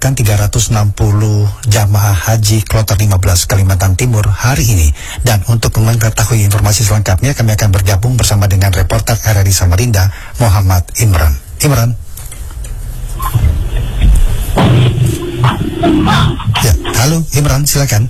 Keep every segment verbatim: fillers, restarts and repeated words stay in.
memberangkatkan tiga ratus enam puluh jamaah haji kloter lima belas Kalimantan Timur hari ini. Dan untuk mengetahui informasi selengkapnya, kami akan bergabung bersama dengan reporter R R I Samarinda, Muhammad Imran. Imran. Ya, halo Imran, silakan.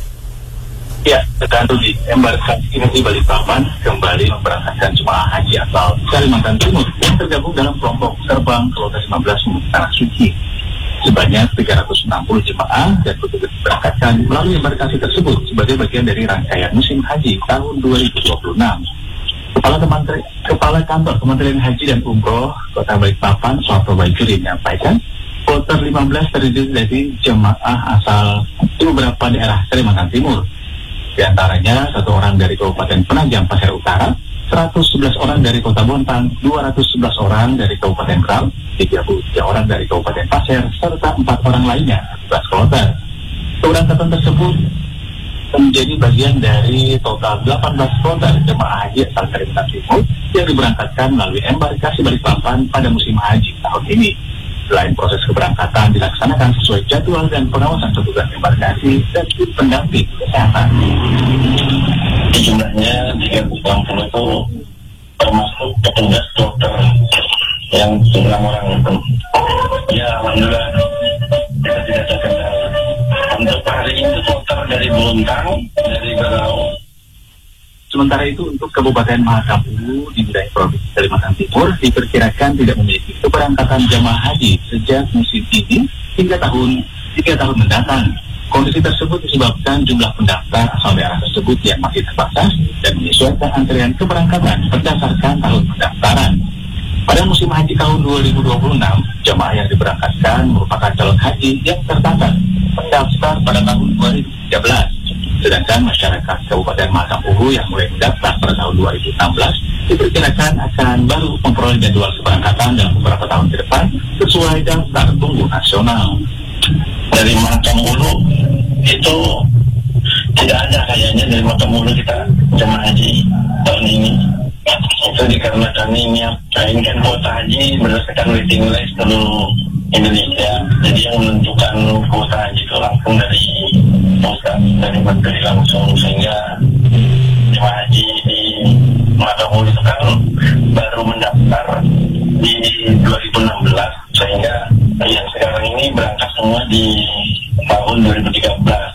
Ya, tertentu di embarkasi Haji Balikpapan kembali memberangkatkan jemaah haji asal Kalimantan Timur yang tergabung dalam kelompok terbang kloter lima belas menuju Tanah Suci. Sebanyak tiga ratus enam puluh jemaah dan petugas diberangkatkan melalui embarkasi tersebut sebagai bagian dari rangkaian musim haji tahun dua ribu dua puluh enam. Kepala Kementerian Kepala Kantor Kementerian Haji dan Umroh Kota Balikpapan, Soeharto Baikuri, menyampaikan kloter lima belas terdiri dari jemaah asal beberapa daerah Kalimantan Timur. Di antaranya satu orang dari Kabupaten Penajam Pasir Utara, seratus sebelas orang dari Kota Bontang, dua ratus sebelas orang dari Kabupaten Kral, tiga puluh tiga orang dari Kabupaten Pasir, serta empat orang lainnya tugas kloter. Keberangkatan tersebut menjadi bagian dari total delapan belas kloter jemaah haji asal Kalimantan Timur yang diberangkatkan melalui embarkasi Balikpapan pada musim haji tahun ini. Selain proses keberangkatan dilaksanakan sesuai jadwal dan pengawasan petugas embarkasi dan tim pendamping kesehatan. Jumlahnya tiga ratus enam puluh itu termasuk petugas dokter yang jumlah orang itu. Ya, alhamdulillah kita tidak ada kendala. Untuk hari ini dokter dari Bontang, dari Berau. Sementara itu untuk Kabupaten Mahakam di wilayah Provinsi Kalimantan Timur diperkirakan tidak memiliki keberangkatan jamaah haji sejak musim ini hingga tahun tiga tahun mendatang. Kondisi tersebut disebabkan jumlah pendaftar asal daerah tersebut yang masih terbatas dan menyesuaikan antrian keberangkatan berdasarkan tahun pendaftaran. Pada musim haji tahun dua ribu dua puluh enam, jamaah yang diberangkatkan merupakan calon haji yang terdaftar mendaftar pada tahun dua ribu tiga belas. Sedangkan masyarakat Kabupaten Mahakam Uhu yang mulai mendaftar pada tahun dua ribu enam belas diperkirakan akan baru memperoleh jadwal keberangkatan dalam beberapa tahun ke depan sesuai daftar tunggu nasional. Dari Mahakam Uhu itu tidak ada kayaknya dari Mahakam Uhu kita jemaah haji tahun ini. Itu dikarenakan ini kan kuota haji berdasarkan waiting list seluruh Indonesia. Jadi yang menentukan kuota haji itu langsung dari pusat, dari menteri langsung, sehingga jemaah haji di Mahakam itu kan baru mendaftar di dua ribu enam belas, sehingga yang sekarang ini berangkat semua di tahun dua ribu tiga belas.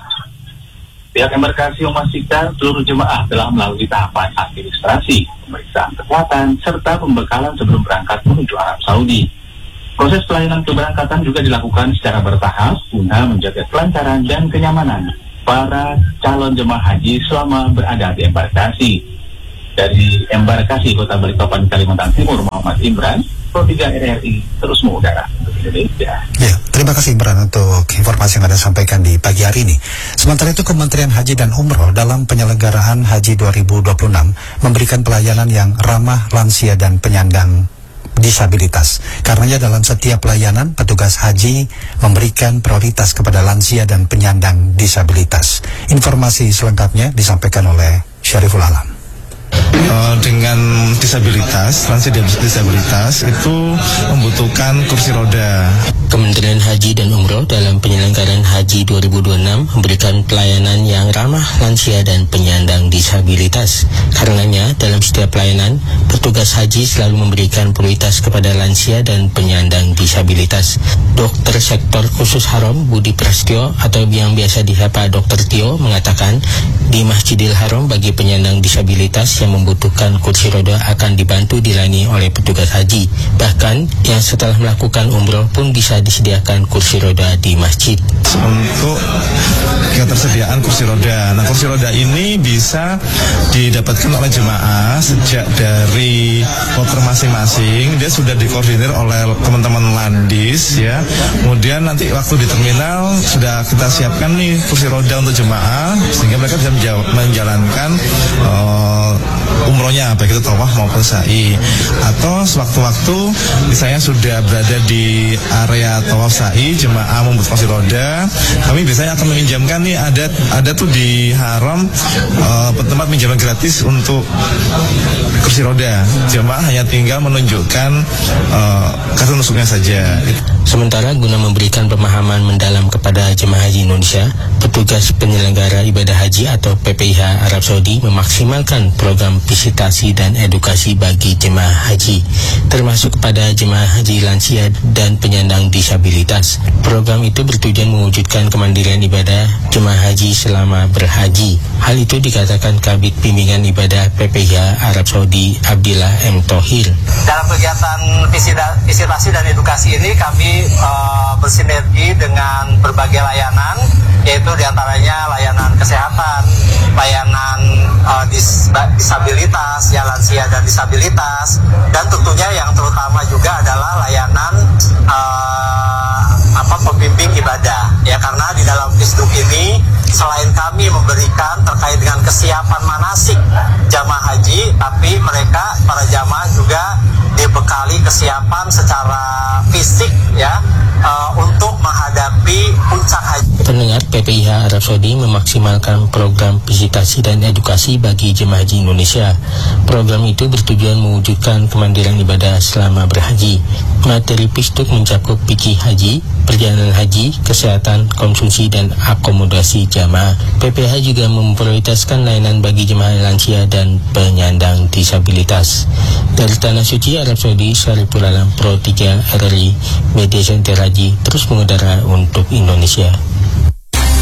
Pihak embarkasi memastikan seluruh jemaah telah melalui tahapan administrasi, pemeriksaan kesehatan, serta pembekalan sebelum berangkat menuju Arab Saudi. Proses pelayanan keberangkatan juga dilakukan secara bertahap guna menjaga kelancaran dan kenyamanan para calon jemaah haji selama berada di embarkasi. Dari embarkasi Kota Balikpapan, Kalimantan Timur, Muhammad Imran, Pro tiga R R I terus mengudara untuk Indonesia. Ya, terima kasih Imran untuk informasi yang Anda sampaikan di pagi hari ini. Sementara itu Kementerian Haji dan Umroh dalam penyelenggaraan Haji dua ribu dua puluh enam memberikan pelayanan yang ramah lansia dan penyandang disabilitas. Karenanya dalam setiap pelayanan petugas haji memberikan prioritas kepada lansia dan penyandang disabilitas. Informasi selengkapnya disampaikan oleh Syariful Alam. Uh, dengan disabilitas, lansia disabilitas itu membutuhkan kursi roda. Kementerian Haji dan Umroh dalam penyelenggaraan Haji dua ribu dua puluh enam memberikan pelayanan yang ramah lansia dan penyandang disabilitas. Karenanya dalam setiap pelayanan, petugas haji selalu memberikan prioritas kepada lansia dan penyandang disabilitas. Dokter Sektor Khusus Haram Budi Prasetyo atau yang biasa disapa Dokter Tio mengatakan di Masjidil Haram bagi penyandang disabilitas yang membutuhkan kursi roda akan dibantu dilayani oleh petugas haji. Bahkan yang setelah melakukan umroh pun bisa disediakan kursi roda di masjid. Untuk ketersediaan kursi roda, nah kursi roda ini bisa didapatkan oleh jemaah sejak dari kloter masing-masing. Dia sudah dikoordinir oleh teman-teman Landis ya. Kemudian nanti waktu di terminal sudah kita siapkan nih kursi roda untuk jemaah sehingga mereka bisa menjalankan uh, umrohnya, baik itu tawaf maupun sa'i. Atau sewaktu-waktu misalnya sudah berada di area tawaf sa'i, jemaah membutuhkan kursi roda, kami biasanya akan meminjamkan nih, ada ada tuh di haram uh, tempat pinjaman gratis untuk kursi roda. Jemaah hanya tinggal menunjukkan uh, kartu nusuknya saja. Sementara guna memberikan pemahaman mendalam kepada jemaah haji Indonesia, petugas penyelenggara ibadah haji atau P P I H Arab Saudi memaksimalkan program visitasi dan edukasi bagi jemaah haji, termasuk kepada jemaah haji lansia dan penyandang disabilitas. Program itu bertujuan mewujudkan kemandirian ibadah jemaah haji selama berhaji. Hal itu dikatakan Kabid Bimbingan Ibadah P P I H Arab Saudi Abdillah M. Tohir. Dalam kegiatan visitasi dan edukasi ini kami uh, bersinergi dengan berbagai layanan, yaitu diantaranya layanan kesehatan, layanan uh, dis disabilitas, ya lansia dan disabilitas, dan tentunya yang terutama juga adalah layanan uh, apa pembimbing ibadah, ya, karena di dalam Fisduk ini selain kami memberikan terkait dengan kesiapan manasik jamaah haji, tapi mereka para jamaah juga dibekali kesiapan secara fisik, ya, uh, untuk menghadapi puncak haji. Pendengar, P P I H Arab Saudi memaksimalkan program visitasi dan edukasi bagi jemaah haji Indonesia. Program itu bertujuan mewujudkan kemandirian ibadah selama berhaji. Materi Fisduk mencakup fikih haji, perjalanan haji, kesehatan, konsumsi, dan akomodasi jamaah. P P I H juga memprioritaskan layanan bagi jemaah lansia dan penyandang disabilitas. Dari Tanah Suci Arab Saudi, Syariful Alam, Pro tiga R R I, Media Center Haji, terus mengudara untuk Indonesia.